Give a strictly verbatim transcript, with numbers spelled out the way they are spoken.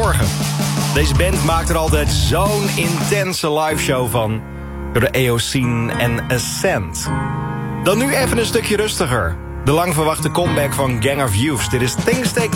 Goedemorgen. Deze band maakt er altijd zo'n intense liveshow van. Door de Eocene en Ascent. Dan nu even een stukje rustiger. De lang verwachte comeback van Gang of Youths. Dit is Things Take